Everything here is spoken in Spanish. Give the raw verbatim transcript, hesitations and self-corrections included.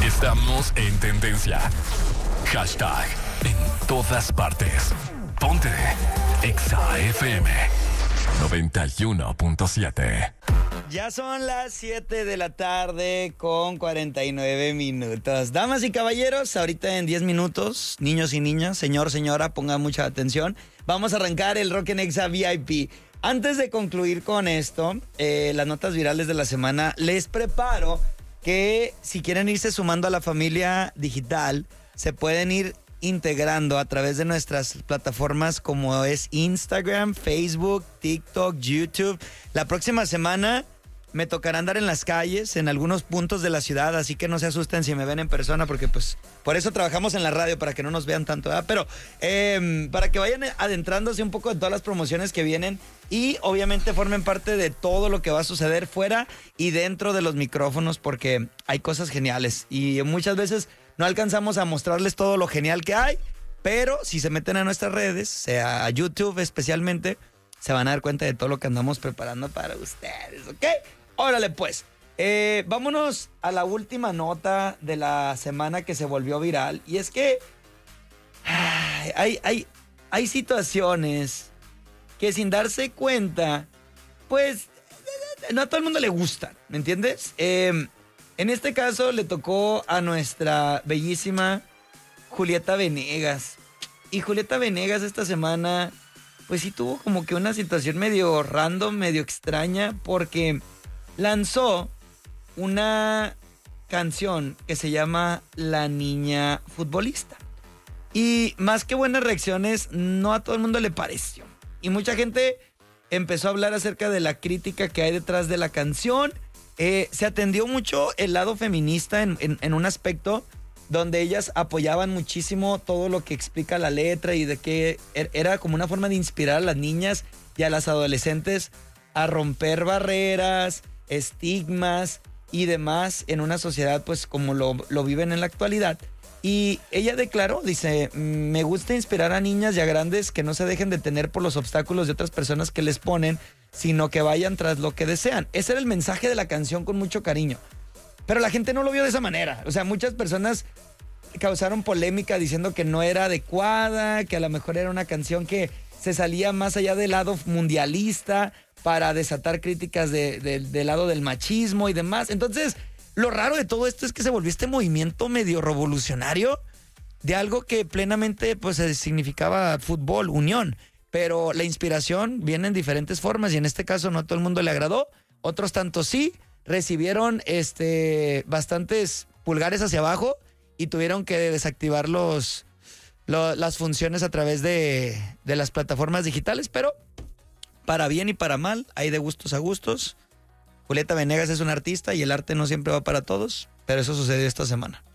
Estamos en tendencia. Hashtag en todas partes. Ponte Exa F M noventa y uno punto siete. Ya son las siete de la tarde con cuarenta y nueve minutos. Damas y caballeros, ahorita en diez minutos, niños y niñas, señor, señora, pongan mucha atención. Vamos a arrancar el Rock en Exa V I P. Antes de concluir con esto, eh, las notas virales de la semana, les preparo que si quieren irse sumando a la familia digital, se pueden ir integrando a través de nuestras plataformas como es Instagram, Facebook, TikTok, YouTube. La próxima semana me tocará andar en las calles, en algunos puntos de la ciudad, así que no se asusten si me ven en persona, porque pues por eso trabajamos en la radio, para que no nos vean tanto, ¿verdad? Pero eh, para que vayan adentrándose un poco de todas las promociones que vienen y obviamente formen parte de todo lo que va a suceder fuera y dentro de los micrófonos, porque hay cosas geniales y muchas veces no alcanzamos a mostrarles todo lo genial que hay, pero si se meten a nuestras redes, sea a YouTube especialmente, se van a dar cuenta de todo lo que andamos preparando para ustedes, ¿ok? Órale pues, eh, vámonos a la última nota de la semana que se volvió viral. Y es que ay, hay, hay, hay situaciones que sin darse cuenta, pues no a todo el mundo le gustan, ¿me entiendes? Eh, en este caso le tocó a nuestra bellísima Julieta Venegas. Y Julieta Venegas esta semana, pues sí tuvo como que una situación medio random, medio extraña, porque lanzó una canción que se llama La Niña Futbolista. Y más que buenas reacciones, no a todo el mundo le pareció. Y mucha gente empezó a hablar acerca de la crítica que hay detrás de la canción. Eh, se atendió mucho el lado feminista en, en, en un aspecto donde ellas apoyaban muchísimo todo lo que explica la letra y de que era como una forma de inspirar a las niñas y a las adolescentes a romper barreras, estigmas y demás en una sociedad pues como lo, lo viven en la actualidad. Y ella declaró, dice, me gusta inspirar a niñas y a grandes que no se dejen detener por los obstáculos de otras personas que les ponen, sino que vayan tras lo que desean. Ese era el mensaje de la canción con mucho cariño. Pero la gente no lo vio de esa manera. O sea, muchas personas causaron polémica diciendo que no era adecuada, que a lo mejor era una canción que se salía más allá del lado mundialista para desatar críticas de, de, del lado del machismo y demás. Entonces, lo raro de todo esto es que se volvió este movimiento medio revolucionario de algo que plenamente pues significaba fútbol, unión. Pero la inspiración viene en diferentes formas y en este caso no a todo el mundo le agradó. Otros tanto sí, recibieron este, bastantes pulgares hacia abajo y tuvieron que desactivar los, lo, las funciones a través de, de las plataformas digitales, pero para bien y para mal, hay de gustos a gustos. Julieta Venegas es una artista y el arte no siempre va para todos, pero eso sucedió esta semana.